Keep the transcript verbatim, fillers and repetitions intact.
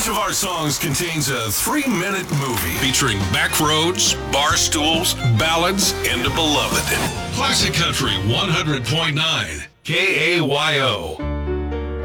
Each of our songs contains a three-minute movie featuring backroads, bar stools, ballads, and a beloved. Classic Country one hundred point nine K A Y O.